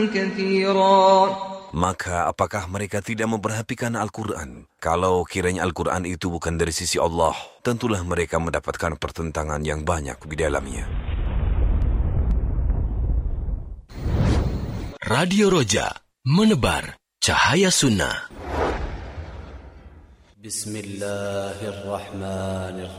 كثيرا. Maka apakah mereka tidak memperhatikan Al-Quran? Kalau kiranya Al-Quran itu bukan dari sisi Allah, tentulah mereka mendapatkan pertentangan yang banyak di dalamnya. Radio Roja, menebar cahaya sunnah. Bismillahirrahmanirrahim.